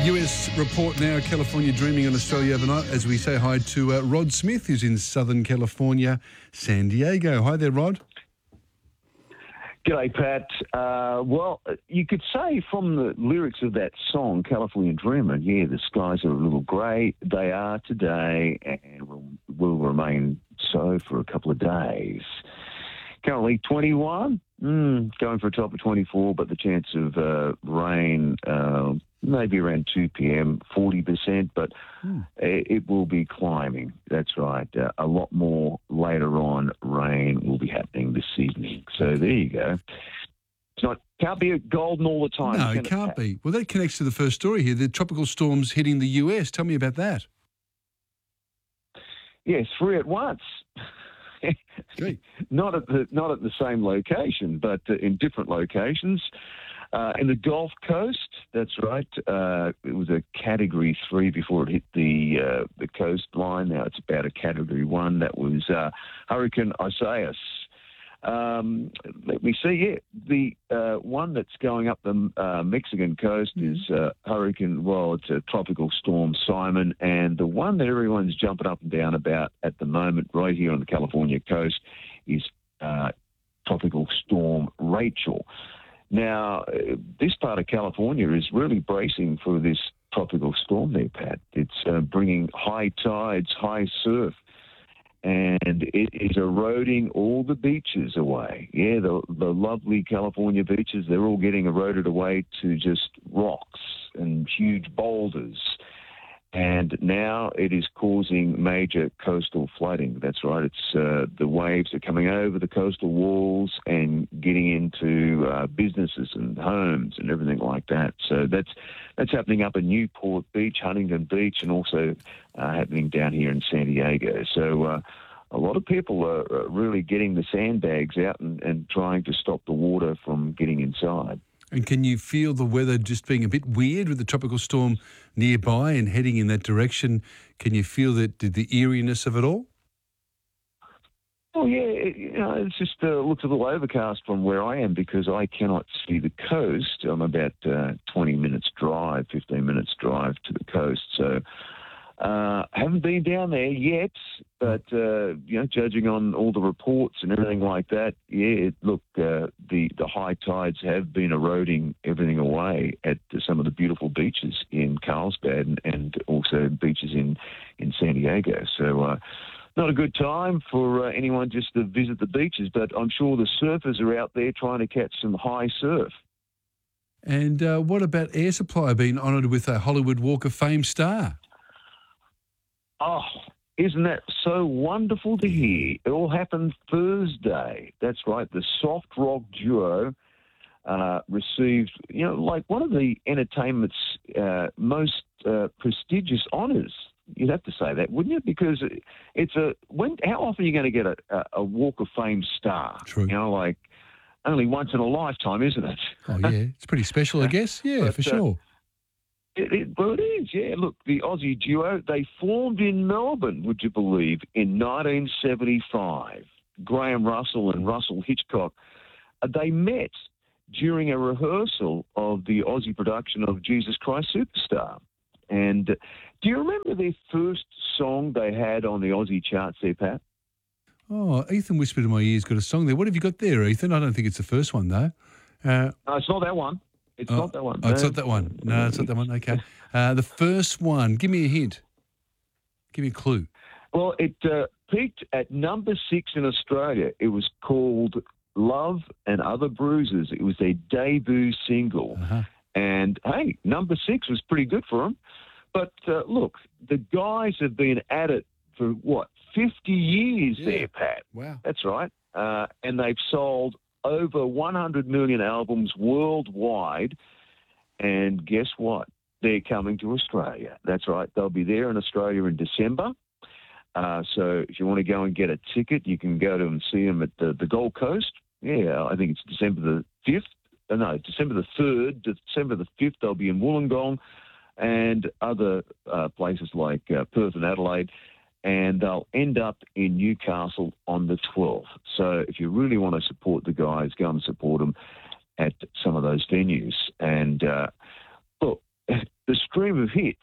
US report now, California dreaming on Australia overnight, as we say hi to Rod Smith, who's in Southern California, San Diego. Hi there, Rod. G'day, Pat. Well, you could say from the lyrics of that song, California Dreamer, yeah, the skies are a little grey. They are today and will remain so for a couple of days. Currently 21, going for a top of 24, but the chance of rain maybe around 2 p.m, 40%, but it will be climbing. That's right. A lot more later on rain will be happening this evening. So there you go. Can't be golden all the time. No, it can't be. Well, that connects to the first story here, the tropical storms hitting the US. Tell me about that. Yes, 3 at once. Not at the same location, but in different locations. In the Gulf Coast, that's right. It was a Category 3 before it hit the coastline. Now it's about a Category 1. That was Hurricane Isaias. Let me see. Yeah, the one that's going up the Mexican coast is Hurricane. Well, it's a Tropical Storm Simon, and the one that everyone's jumping up and down about at the moment, right here on the California coast, is Tropical Storm Rachel. Now, this part of California is really bracing for this tropical storm there, Pat. It's bringing high tides, high surf, and it is eroding all the beaches away. Yeah, the lovely California beaches, they're all getting eroded away to just rocks and huge boulders. And now it is causing major coastal flooding. That's right. It's the waves are coming over the coastal walls and getting into businesses and homes and everything like that. So that's happening up in Newport Beach, Huntington Beach, and also happening down here in San Diego. So a lot of people are really getting the sandbags out and trying to stop the water from getting inside. And can you feel the weather just being a bit weird with the tropical storm nearby and heading in that direction? Can you feel the eeriness of it all? Oh, yeah. It's just looks a little overcast from where I am because I cannot see the coast. I'm about 20 minutes drive, 15 minutes drive to the coast. So haven't been down there yet, but, judging on all the reports and everything like that, the high tides have been eroding everything away at some of the beautiful beaches in Carlsbad and also beaches in San Diego. So not a good time for anyone just to visit the beaches, but I'm sure the surfers are out there trying to catch some high surf. And what about Air Supply being honoured with a Hollywood Walk of Fame star? Oh, isn't that so wonderful to hear? It all happened Thursday. That's right. The soft rock duo received, one of the entertainment's most prestigious honours. You'd have to say that, wouldn't you? Because how often are you going to get a Walk of Fame star? True. Only once in a lifetime, isn't it? Oh, yeah. It's pretty special, I guess. Yeah, for sure. Well, it is, yeah. Look, the Aussie duo, they formed in Melbourne, would you believe, in 1975. Graham Russell and Russell Hitchcock, they met during a rehearsal of the Aussie production of Jesus Christ Superstar. And do you remember their first song they had on the Aussie charts there, Pat? Oh, Ethan whispered in my ear's got a song there. What have you got there, Ethan? I don't think it's the first one, though. No, it's not that one. It's not that one. Oh, it's not that one. No, it's not that one. Okay. The first one. Give me a hint. Give me a clue. Well, it peaked at number 6 in Australia. It was called Love and Other Bruises. It was their debut single. Uh-huh. And, hey, number 6 was pretty good for them. But, look, the guys have been at it for, 50 years there, Pat. Wow. That's right. And they've sold over 100 million albums worldwide. And guess what? They're coming to Australia. That's right. They'll be there in Australia in December. So if you want to go and get a ticket, you can go to and see them at the Gold Coast. Yeah, I think it's December the 5th. December the 3rd. December the 5th, they'll be in Wollongong and other places like Perth and Adelaide. And they'll end up in Newcastle on the 12th. So if you really want to support the guys, go and support them at some of those venues. And, look, the stream of hits,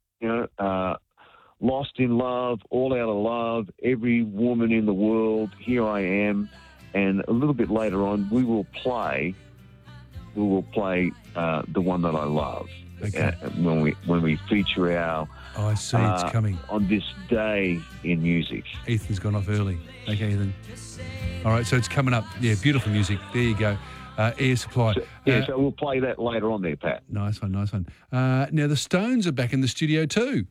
Lost in Love, All Out of Love, Every Woman in the World, Here I Am, and a little bit later on we will play The One That I Love. Okay. When we feature our I see, it's coming. On this day in music. Ethan's gone off early. Okay, Ethan. All right, so it's coming up. Yeah, beautiful music. There you go. Air Supply. So we'll play that later on there, Pat. Nice one. Now, the Stones are back in the studio too.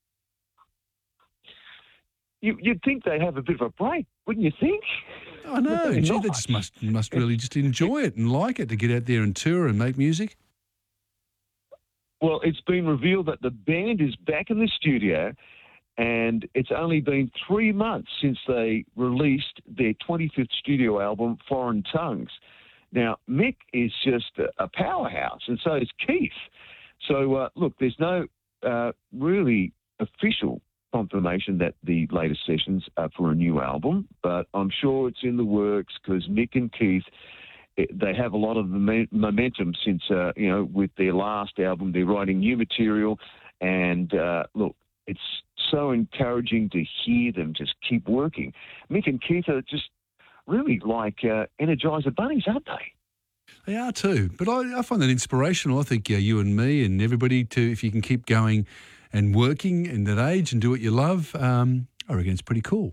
You'd think they have a bit of a break, wouldn't you think? I know. Gee, they just must really just enjoy it and like it to get out there and tour and make music. Well, it's been revealed that the band is back in the studio, and it's only been 3 months since they released their 25th studio album, Foreign Tongues. Now, Mick is just a powerhouse, and so is Keith. So, look, there's no really official confirmation that the latest sessions are for a new album, but I'm sure it's in the works because Mick and Keith, they have a lot of momentum since, with their last album. They're writing new material, and look, it's so encouraging to hear them just keep working. Mick and Keith are just really like Energizer Bunnies, aren't they? They are too, but I find that inspirational. I think you and me and everybody, if you can keep going and working in that age and do what you love, I reckon it's pretty cool.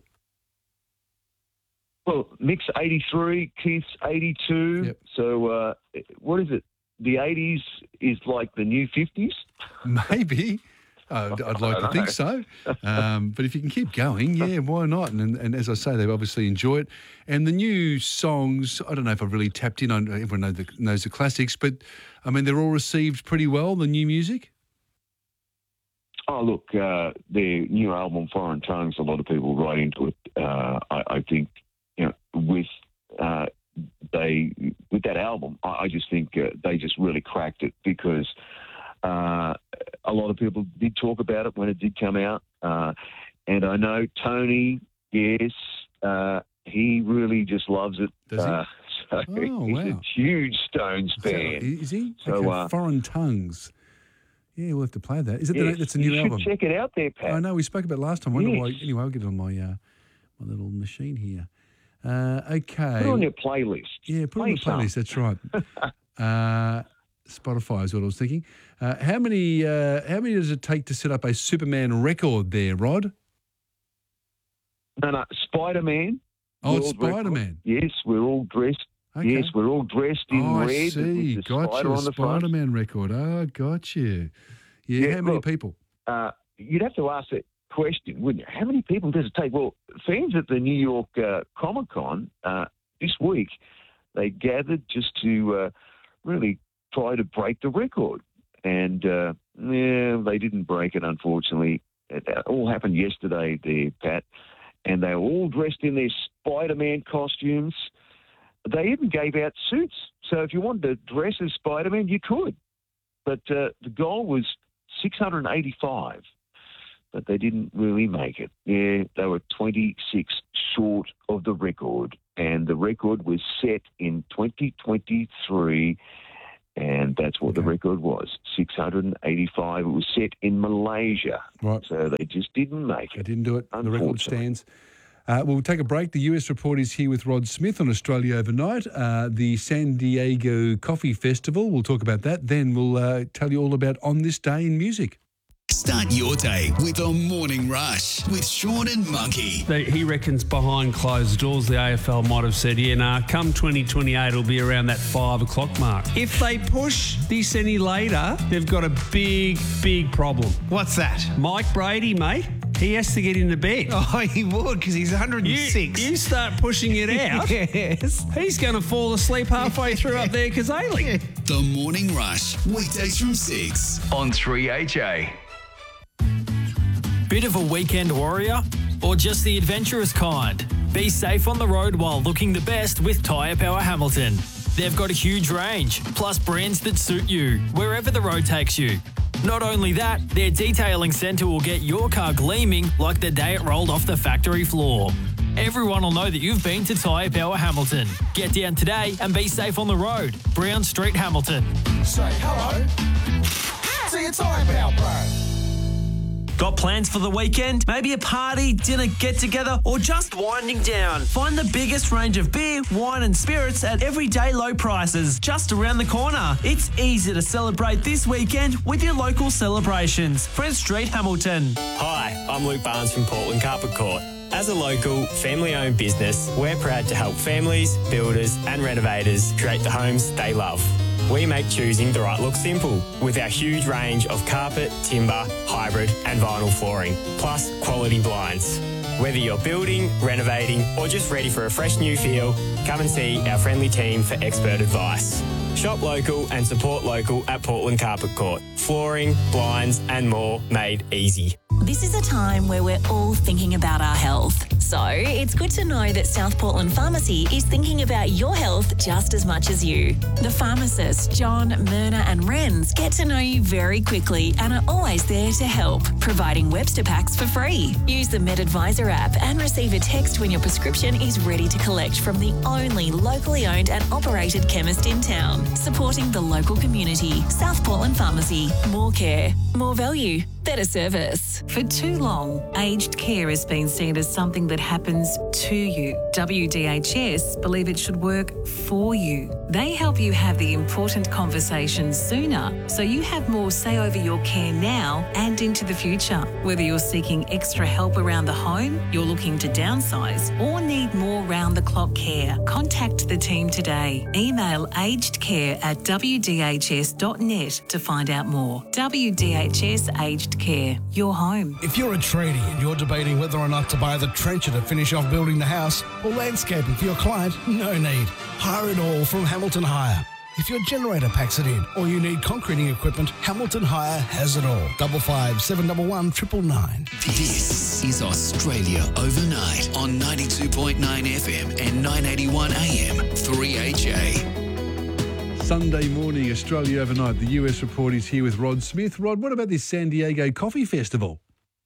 Well, Mick's 83, Keith's 82. Yep. So what is it? The 80s is like the new 50s? Maybe. I'd like to think so. But if you can keep going, yeah, why not? And as I say, they obviously enjoy it. And the new songs, I don't know if I've really tapped in on, everyone knows the classics, but, I mean, they're all received pretty well, the new music? Oh, look, their new album, Foreign Tongues, a lot of people write into it. I think, with that album, I just think they just really cracked it because a lot of people did talk about it when it did come out. And I know Tony, yes, he really just loves it. Does he? So he's a huge Stones fan. Is he? So, okay, Foreign Tongues. Yeah, we'll have to play that. Is it that's a new album? You should check it out there, Pat. I know, we spoke about it last time. Anyway, I'll get it on my little machine here. Okay. Put it on your playlist. Yeah, put it on the playlist. That's right. Spotify is what I was thinking. How many does it take to set up a Superman record there, Rod? No, Spider-Man. Oh, it's Spider-Man. Yes, we're all dressed. Okay. Yes, we're all dressed in red. I see. With the Got spider you. on the front. Spider-Man record. Oh, got you. Yeah, how many people? You'd have to ask that question, wouldn't you? How many people does it take? Well, fans at the New York Comic-Con this week, they gathered just to really try to break the record. And, they didn't break it, unfortunately. It all happened yesterday there, Pat. And they were all dressed in their Spider-Man costumes. They even gave out suits. So if you wanted to dress as Spider-Man, you could. But the goal was 685. But they didn't really make it. Yeah, they were 26 short of the record. And the record was set in 2023. And that's what the record was, 685. It was set in Malaysia. Right. So they just didn't make it. They didn't do it. The record stands. We'll take a break. The US Report is here with Rod Smith on Australia Overnight. The San Diego Coffee Festival, we'll talk about that. Then we'll tell you all about On This Day in Music. Start your day with the Morning Rush with Sean and Monkey. He reckons behind closed doors, the AFL might have said, come 2028, it'll be around that 5 o'clock mark. If they push this any later, they've got a big, big problem. What's that? Mike Brady, mate. He has to get into bed. Oh, he would, because he's 106. You start pushing it out. Yes. He's going to fall asleep halfway through up there, Kazali. The Morning Rush, weekdays from 6 on 3HA. Bit of a weekend warrior? Or just the adventurous kind? Be safe on the road while looking the best with Tyre Power Hamilton. They've got a huge range, plus brands that suit you, wherever the road takes you. Not only that, their detailing centre will get your car gleaming like the day it rolled off the factory floor. Everyone will know that you've been to Tyre Power Hamilton. Get down today and be safe on the road. Brown Street, Hamilton. Say hello to your Tyre Power Got plans for the weekend? Maybe a party, dinner, get-together, or just winding down? Find the biggest range of beer, wine and spirits at everyday low prices just around the corner. It's easy to celebrate this weekend with your local celebrations. Prince Street, Hamilton. Hi, I'm Luke Barnes from Portland Carpet Court. As a local, family-owned business, we're proud to help families, builders and renovators create the homes they love. We make choosing the right look simple with our huge range of carpet, timber, hybrid and vinyl flooring, plus quality blinds. Whether you're building, renovating or just ready for a fresh new feel, come and see our friendly team for expert advice. Shop local and support local at Portland Carpet Court. Flooring, blinds and more made easy. This is a time where we're all thinking about our health. So it's good to know that South Portland Pharmacy is thinking about your health just as much as you. The pharmacists, John, Myrna and Renz, get to know you very quickly and are always there to help, providing Webster packs for free. Use the MedAdvisor app and receive a text when your prescription is ready to collect from the only locally owned and operated chemist in town. Supporting the local community. South Portland Pharmacy. More care, more value, better service. For too long, aged care has been seen as something that happens to you. WDHS believe it should work for you. They help you have the important conversations sooner, so you have more say over your care now and into the future. Whether you're seeking extra help around the home, you're looking to downsize, or need more round-the-clock care, contact the team today. Email agedcare@wdhs.net to find out more. WDHS Aged Care, your home. If you're a tradie and you're debating whether or not to buy the trencher to finish off building the house or landscaping for your client, no need. Hire it all from Hamilton Hire. If your generator packs it in or you need concreting equipment, Hamilton Hire has it all. 55 711 999. This is Australia Overnight on 92.9 FM and 981 AM 3HA. Sunday morning, Australia Overnight. The US Report is here with Rod Smith. Rod, what about this San Diego Coffee Festival?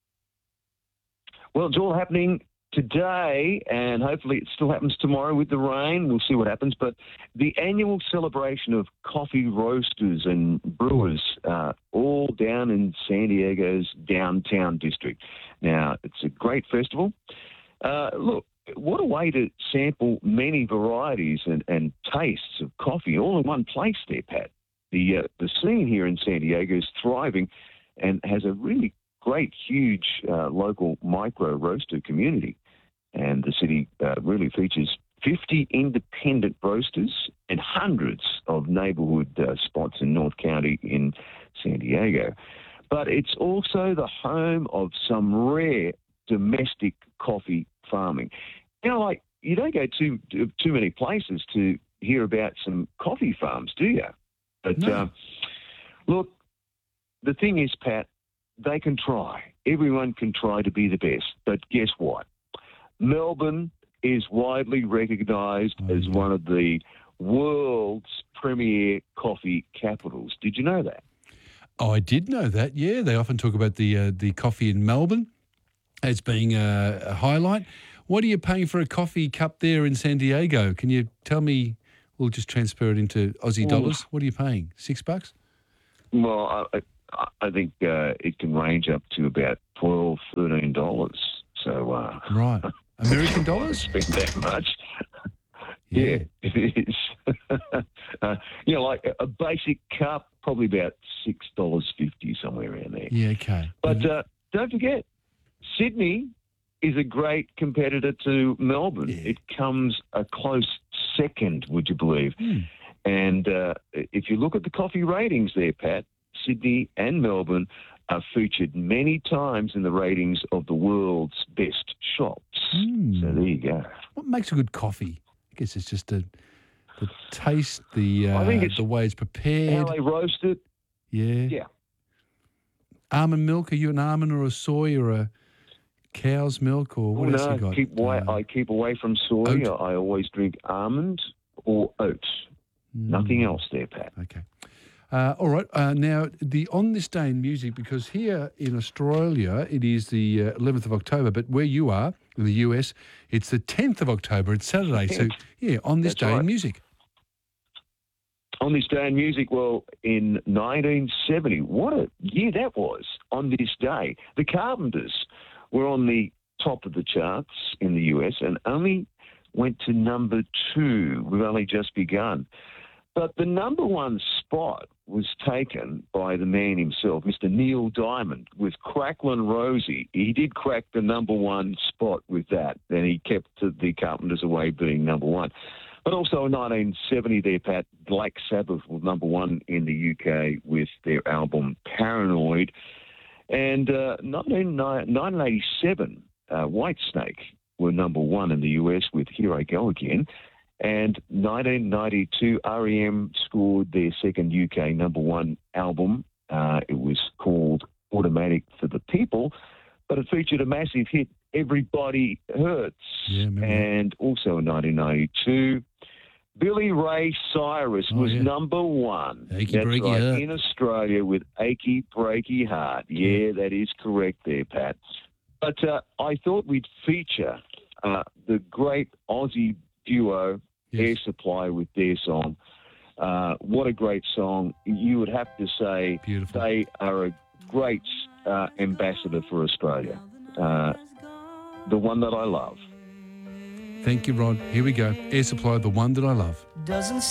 Well, it's all happening today, and hopefully it still happens tomorrow with the rain. We'll see what happens. But the annual celebration of coffee roasters and brewers, all down in San Diego's downtown district. Now, it's a great festival. Look, what a way to sample many varieties and tastes of coffee all in one place there, Pat. The scene here in San Diego is thriving and has a really great, huge local micro roaster community. And the city really features 50 independent roasters and hundreds of neighbourhood spots in North County in San Diego. But it's also the home of some rare domestic coffee farming. You know, like, you don't go too many places to hear about some coffee farms, do you? But No. Look, the thing is, Pat, they can try. Everyone can try to be the best. But guess what? Melbourne is widely recognised as one of the world's premier coffee capitals. Did you know that? Oh, I did know that, yeah. They often talk about the coffee in Melbourne as being a highlight. What are you paying for a coffee cup there in San Diego? Can you tell me? We'll just transfer it into Aussie dollars. What are you paying? $6? Well, I think it can range up to about $12, $13. So Right. American dollars? Spend that much. Yeah. It is. You know, like a basic cup, probably about $6.50, somewhere around there. Yeah, okay. But don't forget, Sydney is a great competitor to Melbourne. Yeah. It comes a close second, would you believe? And if you look at the coffee ratings there, Pat, Sydney and Melbourne are featured many times in the ratings of the world's best shops. So there you go. What makes a good coffee? I guess it's just the taste, I think it's the way it's prepared. how they roast it. Yeah. Yeah. Almond milk? Are you an almond or a soy or a cow's milk or what else you got? I keep away from soy. Oat? I always drink almond or oats. Nothing else there, Pat. Okay. All right. Now, the On This Day in Music, because here in Australia it is the 11th of October, but where you are in the US, it's the 10th of October. It's Saturday. So, yeah, On This That's Day right. in Music. On this day in music, well, in 1970, what a year that was. On this day, the Carpenters were on the top of the charts in the US and only went to number 2. We've only just begun. But the number 1 spot was taken by the man himself, Mr. Neil Diamond, with Cracklin' Rosie. He did crack the number 1 spot with that, and he kept the Carpenters away being number 1. But also in 1970 there, Pat, Black Sabbath was number 1 in the UK with their album Paranoid. And 1987, Whitesnake were number 1 in the US with Here I Go Again. And 1992, R.E.M. scored their second UK number 1 album. It was called Automatic for the People, but it featured a massive hit, Everybody Hurts. Yeah, and also in 1992, Billy Ray Cyrus was number 1. Achy That's Breaky right, Heart. in Australia with Achy Breaky Heart. Yeah, that is correct there, Pat. But I thought we'd feature the great Aussie duo Air Supply with their song. What a great song. You would have to say they are a great ambassador for Australia. The One That I Love. Thank you, Rod. Here we go. Air Supply, The One That I Love. Doesn't